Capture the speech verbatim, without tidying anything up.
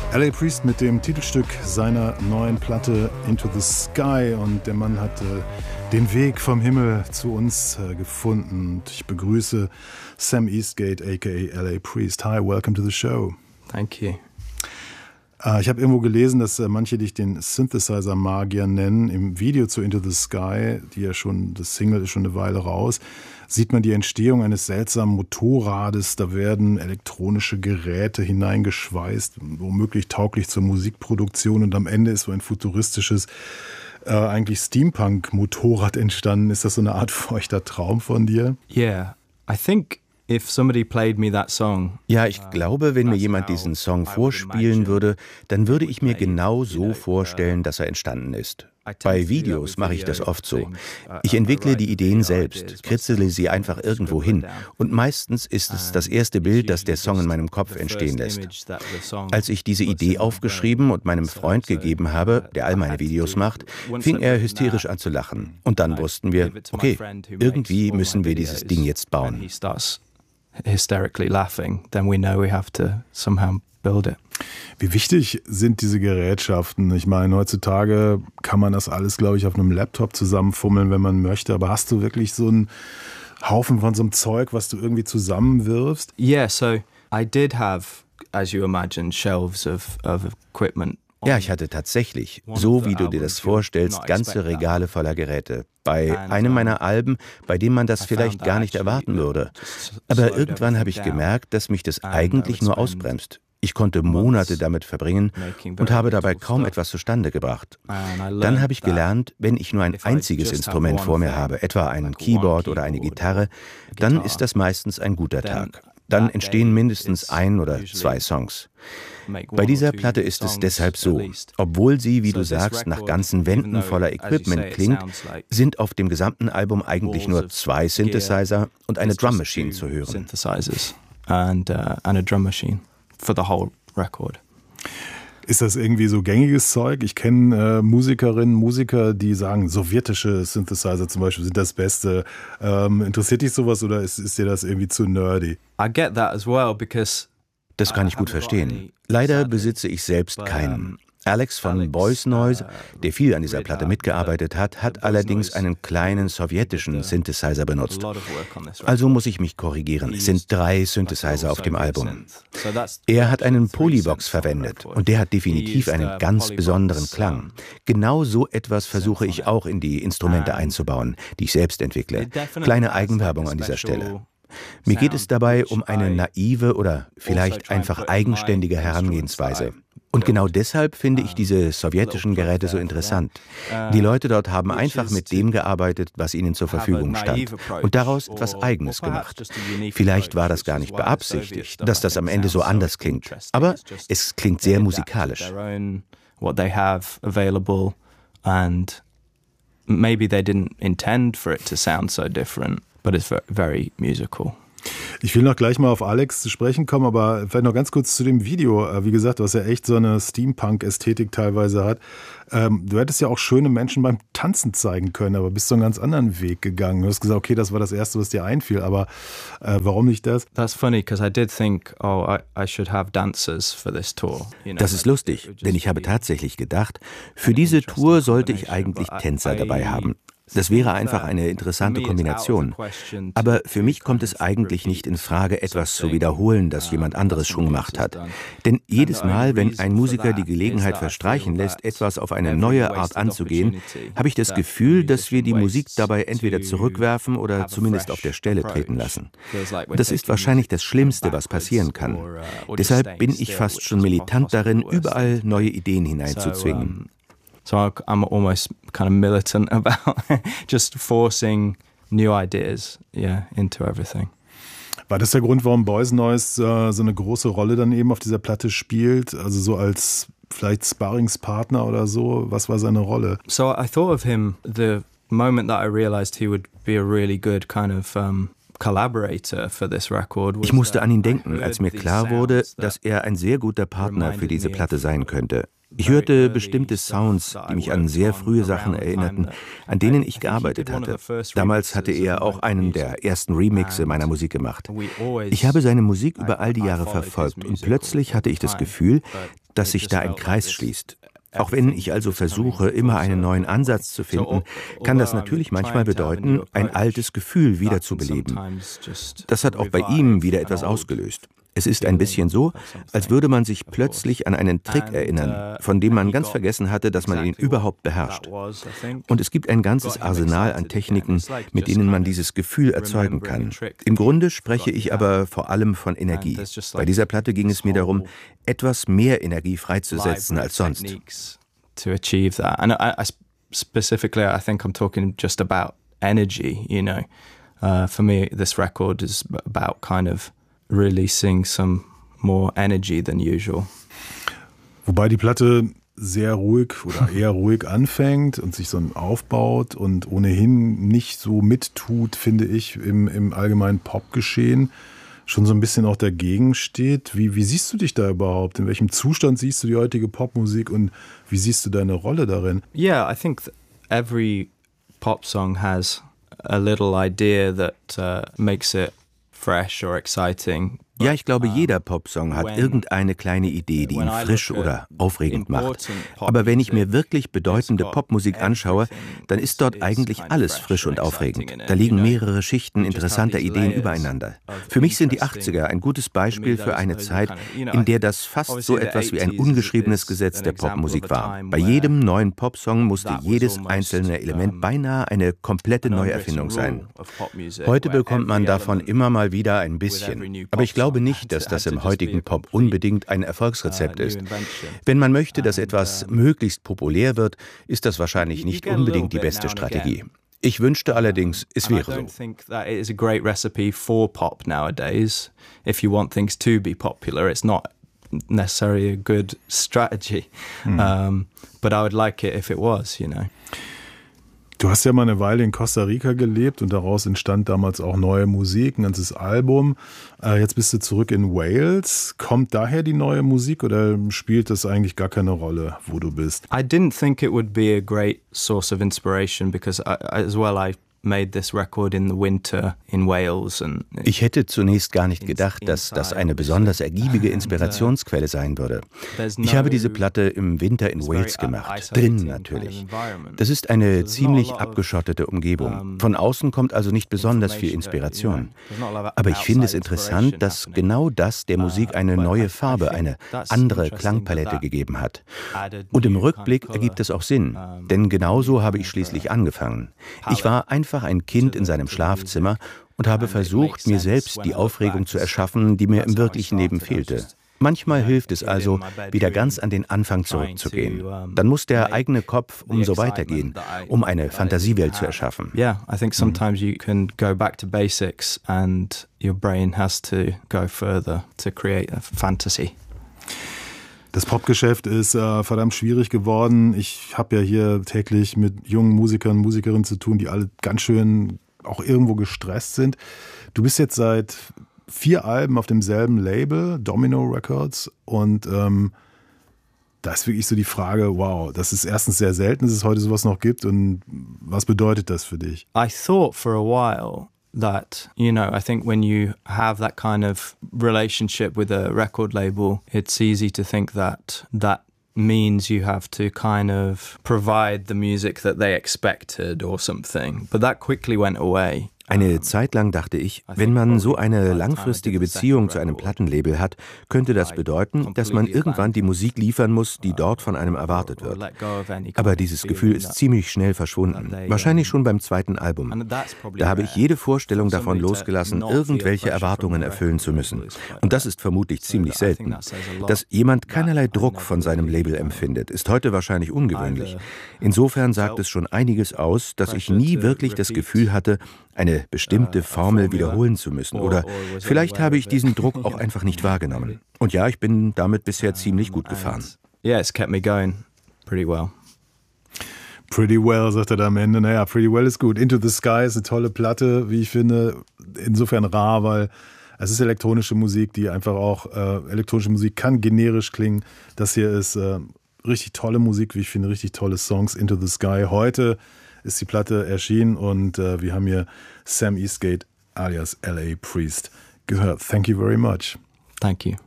L A. Priest mit dem Titelstück seiner neuen Platte Into the Sky, und der Mann hat äh, den Weg vom Himmel zu uns äh, gefunden. Und ich begrüße Sam Eastgate, aka L A. Priest. Hi, welcome to the show. Thank you. Äh, ich habe irgendwo gelesen, dass äh, manche dich den Synthesizer-Magier nennen. Im Video zu Into the Sky, die ja schon, das Single ist schon eine Weile raus, sieht man die Entstehung eines seltsamen Motorrades. Da werden elektronische Geräte hineingeschweißt, womöglich tauglich zur Musikproduktion. Und am Ende ist so ein futuristisches, äh, eigentlich Steampunk-Motorrad entstanden. Ist das so eine Art feuchter Traum von dir? Yeah, I think if somebody played me that song. Ja, ich glaube, wenn mir jemand diesen Song vorspielen würde, dann würde ich mir genau so vorstellen, dass er entstanden ist. Bei Videos mache ich das oft so. Ich entwickle die Ideen selbst, kritzele sie einfach irgendwo hin, und meistens ist es das erste Bild, das der Song in meinem Kopf entstehen lässt. Als ich diese Idee aufgeschrieben und meinem Freund gegeben habe, der all meine Videos macht, fing er hysterisch an zu lachen. Und dann wussten wir, okay, irgendwie müssen wir dieses Ding jetzt bauen. Hysterically laughing, then we know we have to somehow build it. Wie wichtig sind diese Gerätschaften? Ich meine, heutzutage kann man das alles, glaube ich, auf einem Laptop zusammenfummeln, wenn man möchte. Aber hast du wirklich so einen Haufen von so einem Zeug, was du irgendwie zusammenwirfst? Yeah, so I did have, as you imagine, shelves of, of equipment. Ja, ich hatte tatsächlich, so wie du dir das vorstellst, ganze Regale voller Geräte. Bei einem meiner Alben, bei dem man das vielleicht gar nicht erwarten würde. Aber irgendwann habe ich gemerkt, dass mich das eigentlich nur ausbremst. Ich konnte Monate damit verbringen und habe dabei kaum etwas zustande gebracht. Dann habe ich gelernt, wenn ich nur ein einziges Instrument vor mir habe, etwa ein Keyboard oder eine Gitarre, dann ist das meistens ein guter Tag. Dann entstehen mindestens ein oder zwei Songs. Bei dieser Platte ist es deshalb so, obwohl sie, wie du sagst, nach ganzen Wänden voller Equipment klingt, sind auf dem gesamten Album eigentlich nur zwei Synthesizer und eine Drum Machine zu hören. And, uh, and a drum machine for the whole record. Ist das irgendwie so gängiges Zeug? Ich kenne äh, Musikerinnen, Musiker, die sagen, sowjetische Synthesizer zum Beispiel sind das Beste. Ähm, interessiert dich sowas, oder ist, ist dir das irgendwie zu nerdy? I get that as well, because das kann ich gut verstehen. Leider besitze ich selbst keinen. Alex von Boys Noise, der viel an dieser Platte mitgearbeitet hat, hat allerdings einen kleinen sowjetischen Synthesizer benutzt. Also muss ich mich korrigieren. Es sind drei Synthesizer auf dem Album. Er hat einen Polybox verwendet und der hat definitiv einen ganz besonderen Klang. Genau so etwas versuche ich auch in die Instrumente einzubauen, die ich selbst entwickle. Kleine Eigenwerbung an dieser Stelle. Mir geht es dabei um eine naive oder vielleicht einfach eigenständige Herangehensweise. Und genau deshalb finde ich diese sowjetischen Geräte so interessant. Die Leute dort haben einfach mit dem gearbeitet, was ihnen zur Verfügung stand, und daraus etwas Eigenes gemacht. Vielleicht war das gar nicht beabsichtigt, dass das am Ende so anders klingt, aber es klingt sehr musikalisch. What they have available, and maybe they didn't intend for it to sound so different, but it's very musical. Ich will noch gleich mal auf Alex zu sprechen kommen, aber vielleicht noch ganz kurz zu dem Video. Wie gesagt, was ja echt so eine Steampunk-Ästhetik teilweise hat. Du hättest ja auch schöne Menschen beim Tanzen zeigen können, aber bist so einen ganz anderen Weg gegangen. Du hast gesagt, okay, das war das Erste, was dir einfiel, aber äh, warum nicht das? That's funny, because I did think, oh, I, I should have dancers for this tour. You know? Das ist lustig, denn ich habe tatsächlich gedacht, für diese Tour sollte ich eigentlich Tänzer dabei haben. Das wäre einfach eine interessante Kombination. Aber für mich kommt es eigentlich nicht in Frage, etwas zu wiederholen, das jemand anderes schon gemacht hat. Denn jedes Mal, wenn ein Musiker die Gelegenheit verstreichen lässt, etwas auf eine neue Art anzugehen, habe ich das Gefühl, dass wir die Musik dabei entweder zurückwerfen oder zumindest auf der Stelle treten lassen. Das ist wahrscheinlich das Schlimmste, was passieren kann. Deshalb bin ich fast schon militant darin, überall neue Ideen hineinzuzwingen. So I'm almost kind of militant about just forcing new ideas, yeah, into everything. War das der Grund, warum Boys Noise äh, so eine große Rolle dann eben auf dieser Platte spielt? Also so als vielleicht Sparringspartner oder so? Was war seine Rolle? So I thought of him the moment that I realized he would be a really good kind of um, collaborator for this record. Ich musste an ihn denken, als mir klar wurde, dass er ein sehr guter Partner für diese Platte sein könnte. Ich hörte bestimmte Sounds, die mich an sehr frühe Sachen erinnerten, an denen ich gearbeitet hatte. Damals hatte er auch einen der ersten Remixe meiner Musik gemacht. Ich habe seine Musik über all die Jahre verfolgt und plötzlich hatte ich das Gefühl, dass sich da ein Kreis schließt. Auch wenn ich also versuche, immer einen neuen Ansatz zu finden, kann das natürlich manchmal bedeuten, ein altes Gefühl wiederzubeleben. Das hat auch bei ihm wieder etwas ausgelöst. Es ist ein bisschen so, als würde man sich plötzlich an einen Trick erinnern, von dem man ganz vergessen hatte, dass man ihn überhaupt beherrscht. Und es gibt ein ganzes Arsenal an Techniken, mit denen man dieses Gefühl erzeugen kann. Im Grunde spreche ich aber vor allem von Energie. Bei dieser Platte ging es mir darum, etwas mehr Energie freizusetzen als sonst. To achieve that. And I, I specifically, I think I'm talking just about energy, you know. Uh, for me, this record is about kind of releasing some more energy than usual. Wobei die Platte sehr ruhig oder eher ruhig anfängt und sich so aufbaut und ohnehin nicht so mittut, finde ich, im, im allgemeinen Popgeschehen, schon so ein bisschen auch dagegen steht. Wie, wie siehst du dich da überhaupt? In welchem Zustand siehst du die heutige Popmusik und wie siehst du deine Rolle darin? Yeah, I think every pop song has a little idea that uh, makes it fresh or exciting. Ja, ich glaube, jeder Popsong hat irgendeine kleine Idee, die ihn frisch oder aufregend macht. Aber wenn ich mir wirklich bedeutende Popmusik anschaue, dann ist dort eigentlich alles frisch und aufregend. Da liegen mehrere Schichten interessanter Ideen übereinander. Für mich sind die achtziger ein gutes Beispiel für eine Zeit, in der das fast so etwas wie ein ungeschriebenes Gesetz der Popmusik war. Bei jedem neuen Popsong musste jedes einzelne Element beinahe eine komplette Neuerfindung sein. Heute bekommt man davon immer mal wieder ein bisschen. Aber ich glaube, Ich glaube nicht, dass das im heutigen Pop unbedingt ein Erfolgsrezept ist. Wenn man möchte, dass etwas möglichst populär wird, ist das wahrscheinlich nicht unbedingt die beste Strategie. Ich wünschte allerdings, es wäre so. Necessarily a good strategy, mm. um, but I would like it if it was, you know. Du hast ja mal eine Weile in Costa Rica gelebt und daraus entstand damals auch neue Musik, ein ganzes Album. Äh, jetzt bist du zurück in Wales. Kommt daher die neue Musik oder spielt das eigentlich gar keine Rolle, wo du bist? I didn't think it would be a great source of inspiration because I, as well I made this record in the winter in Wales. And ich hätte zunächst gar nicht gedacht, dass das eine besonders ergiebige Inspirationsquelle sein würde. Ich habe diese Platte im Winter in Wales gemacht, drinnen natürlich. Das ist eine ziemlich abgeschottete Umgebung. Von außen kommt also nicht besonders viel Inspiration. Aber ich finde es interessant, dass genau das der Musik eine neue Farbe, eine andere Klangpalette gegeben hat. Und im Rückblick ergibt es auch Sinn, denn genauso habe ich schließlich angefangen. Ich war einfach ein Kind in seinem Schlafzimmer und habe versucht, mir selbst die Aufregung zu erschaffen, die mir im wirklichen Leben fehlte. Manchmal hilft es also, wieder ganz an den Anfang zurückzugehen. Dann muss der eigene Kopf umso weitergehen, um eine Fantasiewelt zu erschaffen. Yeah, I think sometimes you can go back to basics and your brain has to go further to create a fantasy. Das Popgeschäft ist äh, verdammt schwierig geworden. Ich habe ja hier täglich mit jungen Musikern, Musikerinnen zu tun, die alle ganz schön auch irgendwo gestresst sind. Du bist jetzt seit vier Alben auf demselben Label, Domino Records, und ähm, da ist wirklich so die Frage, wow, das ist erstens sehr selten, dass es heute sowas noch gibt, und was bedeutet das für dich? I thought for a while that, you know, I think when you have that kind of relationship with a record label, it's easy to think that that means you have to kind of provide the music that they expected or something. But that quickly went away. Eine Zeit lang dachte ich, wenn man so eine langfristige Beziehung zu einem Plattenlabel hat, könnte das bedeuten, dass man irgendwann die Musik liefern muss, die dort von einem erwartet wird. Aber dieses Gefühl ist ziemlich schnell verschwunden, wahrscheinlich schon beim zweiten Album. Da habe ich jede Vorstellung davon losgelassen, irgendwelche Erwartungen erfüllen zu müssen. Und das ist vermutlich ziemlich selten. Dass jemand keinerlei Druck von seinem Label empfindet, ist heute wahrscheinlich ungewöhnlich. Insofern sagt es schon einiges aus, dass ich nie wirklich das Gefühl hatte, eine bestimmte Formel wiederholen zu müssen. Oder vielleicht habe ich diesen Druck auch einfach nicht wahrgenommen. Und ja, ich bin damit bisher ziemlich gut gefahren. Yeah, it's kept me going pretty well. Pretty Well, sagt er da am Ende. Naja, Pretty Well ist gut. Into the Sky ist eine tolle Platte, wie ich finde. Insofern rar, weil es ist elektronische Musik, die einfach auch, äh, elektronische Musik kann generisch klingen. Das hier ist äh, richtig tolle Musik, wie ich finde, richtig tolle Songs. Into the Sky. Heute ist die Platte erschienen und äh, wir haben hier Sam Eastgate alias L A Priest gehört. Thank you very much. Thank you.